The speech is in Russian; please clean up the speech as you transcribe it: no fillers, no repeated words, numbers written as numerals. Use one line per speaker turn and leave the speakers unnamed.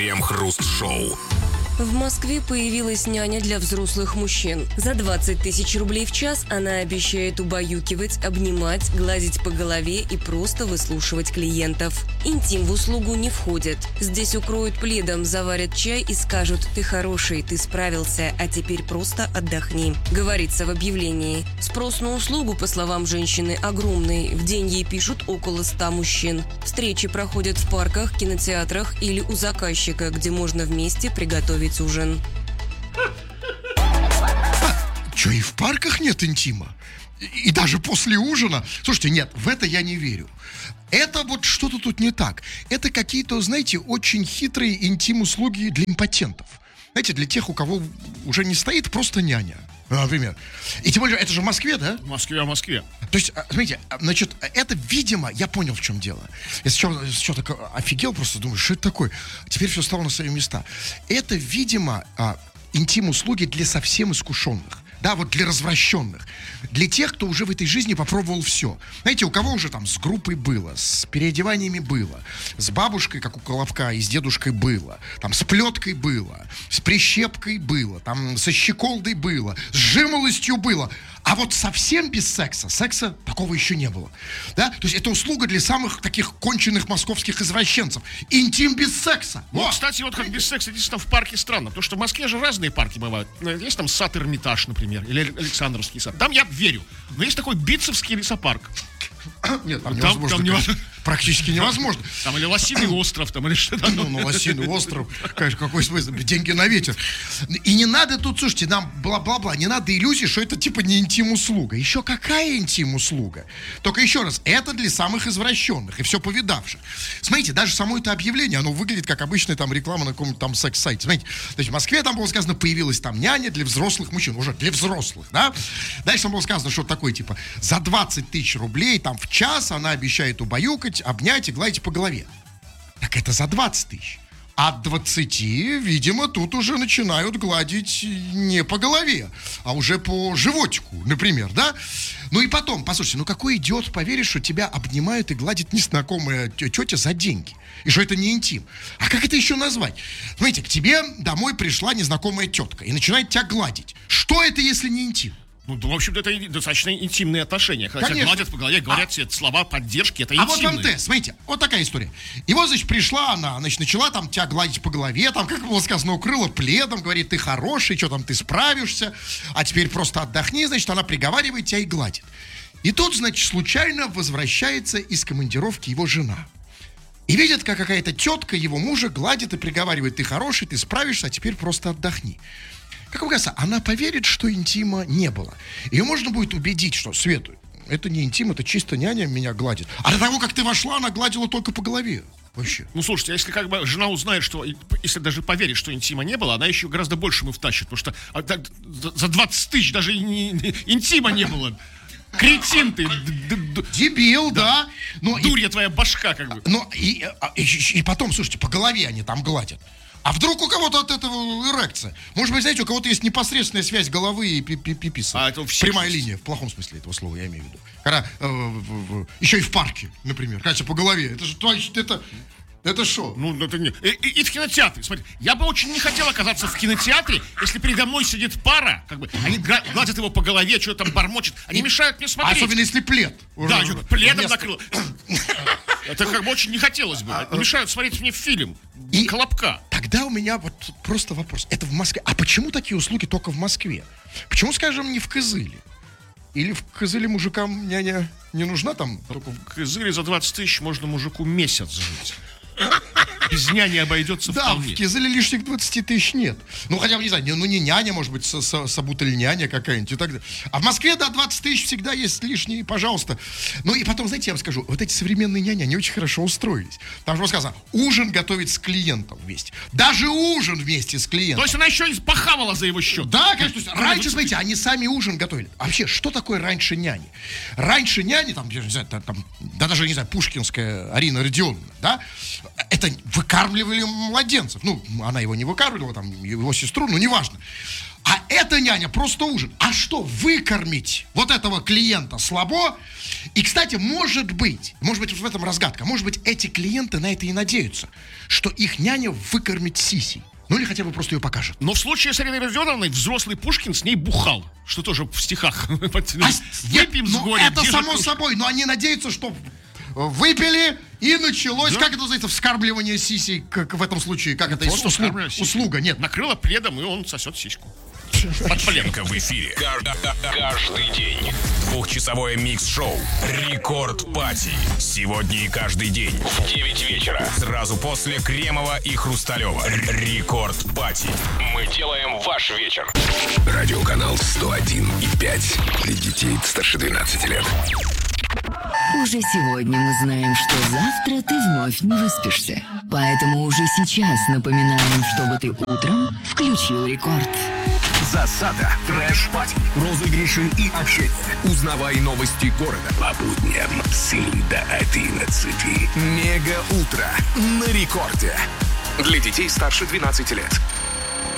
Крем-хруст-шоу.
В Москве появилась няня для взрослых мужчин. За 20 тысяч рублей в час она обещает убаюкивать, обнимать, гладить по голове и просто выслушивать клиентов. Интим в услугу не входит. Здесь укроют пледом, заварят чай и скажут: «Ты хороший, ты справился, а теперь просто отдохни», говорится в объявлении. Спрос на услугу, по словам женщины, огромный. В день ей пишут около 100 мужчин. Встречи проходят в парках, кинотеатрах или у заказчика, где можно вместе приготовить ужин.
Что, и в парках нет интима? И даже после ужина? Слушайте, нет, в это я не верю. Это вот что-то тут не так. Это какие-то, знаете, очень хитрые интим-услуги для импотентов. Знаете, для тех, у кого уже не стоит просто няня, например. И тем более, это же в Москве, да?
В Москве.
То есть, смотрите, значит, это, видимо, я понял, в чем дело. Я сначала так офигел, просто думаю, что это такое? Теперь все стало на свои места. Это, видимо, интим-услуги для совсем искушенных. Да, вот для развращенных. Для тех, кто уже в этой жизни попробовал все. Знаете, у кого уже там с группой было, с переодеваниями было, с бабушкой, как у Колобка, и с дедушкой было, там с плеткой было, с прищепкой было, там со щеколдой было, с жимолостью было. А вот совсем без секса такого еще не было. Да? То есть это услуга для самых таких конченых московских извращенцев. Интим без секса.
Ну, кстати, вот как без секса, действительно, в парке странно. Потому что в Москве же разные парки бывают. Есть там сад Эрмитаж, например, или Александровский сад. Там я верю. Но есть такой Битцевский лесопарк.
Нет, там невозможно. Практически невозможно.
Там или Лосиный остров, там или что-то.
Ну, Лосиный остров, конечно, какой смысл? Деньги на ветер. И не надо тут, слушайте, нам бла-бла-бла, не надо иллюзий, что это типа не интим-услуга. Еще какая интим-услуга? Только еще раз, это для самых извращенных и все повидавших. Смотрите, даже само это объявление, оно выглядит как обычная там реклама на каком-то там секс-сайте. Смотрите, то есть в Москве там было сказано, появилась там няня для взрослых мужчин, уже для взрослых, да? Дальше там было сказано, что такое, типа, за 20 тысяч рублей там в час она обещает убаюкать, обнять и гладить по голове. Так это за 20 тысяч. От 20, видимо, тут уже начинают гладить не по голове, а уже по животику, например, да? Ну и потом, послушайте, ну какой идиот поверит, что тебя обнимают и гладит незнакомая тетя за деньги? И что это не интим? А как это еще назвать? Смотрите, к тебе домой пришла незнакомая тетка и начинает тебя гладить. Что это, если не интим?
Ну, в общем-то, это достаточно интимные отношения. Когда тебя гладят по голове, говорят тебе слова поддержки, это интимные.
А вот вам тест, смотрите, вот такая история. И вот, значит, пришла она, значит, начала там тебя гладить по голове, там, как было сказано, укрыла пледом, говорит, ты хороший, что там, ты справишься, а теперь просто отдохни, значит, она приговаривает тебя и гладит. И тут, значит, случайно возвращается из командировки его жена. И видит, как какая-то тетка его мужа гладит и приговаривает, ты хороший, ты справишься, а теперь просто отдохни. Как вам кажется, она поверит, что интима не было. Ее можно будет убедить, что, Света, это не интим, это чисто няня меня гладит. А до того, как ты вошла, она гладила только по голове. Вообще.
Ну, слушайте, а если как бы жена узнает, что, если даже поверит, что интима не было, она еще гораздо больше ему втащит, потому что за 20 тысяч даже интима не было. Кретин ты.
Дебил, да.
Но дурья твоя башка, как бы.
Но и потом, слушайте, по голове они там гладят. А вдруг у кого-то от этого эрекция? Может быть, знаете, у кого-то есть непосредственная связь головы и пиписа.
А это
прямая линия, в плохом смысле этого слова, я имею в виду. Когда еще и в парке, например, Катя, по голове. Это же это что?
Ну, это не. И в кинотеатре. Смотри, я бы очень не хотел оказаться в кинотеатре, если передо мной сидит пара, как бы, они гладят его по голове, что-то там бормочет. Они мешают мне смотреть.
Особенно если плед.
Да, пледом накрыло. Это как бы очень не хотелось бы. Мешают смотреть мне фильм. Колобка.
Тогда у меня вот просто вопрос. Это в Москве. А почему такие услуги только в Москве? Почему, скажем, не в Кызыле? Или в Кызыле мужикам няня не нужна там?
Только в Кызыле за 20 тысяч можно мужику месяц жить. Без няни обойдется вполне.
Да, в Кизыле лишних 20 тысяч нет. Ну, хотя бы, не знаю, ну не няня, может быть, собутыльняня какая-нибудь и так далее. А в Москве, да, 20 тысяч всегда есть лишние, пожалуйста. Ну, и потом, знаете, я вам скажу, вот эти современные няни, они очень хорошо устроились. Там же сказано, ужин готовить с клиентом вместе. Даже ужин вместе с клиентом.
То есть она еще и похавала за его счет.
Да, конечно. То есть, раньше, смотрите, они сами ужин готовили. Вообще, что такое раньше няни? Раньше няни, там, не знаю, там, да даже, не знаю, Пушкинская Арина Родионовна, да, это выкармливали младенцев. Ну, она его не выкармливала, там, его сестру, ну, неважно. А эта няня просто ужин. А что, выкормить вот этого клиента слабо? И, кстати, может быть вот в этом разгадка, может быть, эти клиенты на это и надеются, что их няня выкормит сисей. Ну или хотя бы просто ее покажет.
Но в случае с Ириной Родионовной взрослый Пушкин с ней бухал. Что тоже в стихах. Выпьем с горя.
Это само собой, но они надеются, что выпили, и началось, да? Как это называется, вскармливание сисей, как в этом случае, как это услуга, нет.
Накрыла пледом, и он сосет сиську.
Пшенка в эфире. Каждый день. Двухчасовое микс-шоу «Рекорд Пати». Сегодня и каждый день в 9 вечера. Сразу после Кремова и Хрусталева. Рекорд Пати. Мы делаем ваш вечер.
Радиоканал 101,5 для детей старше 12 лет.
Уже сегодня мы знаем, что завтра ты вновь не выспишься. Поэтому уже сейчас напоминаем, чтобы ты утром включил рекорд.
Засада, трэш-пати, розыгрыши и общение. Узнавай новости города по будням с 7 до 11. Мега утро на рекорде. Для детей старше 12 лет.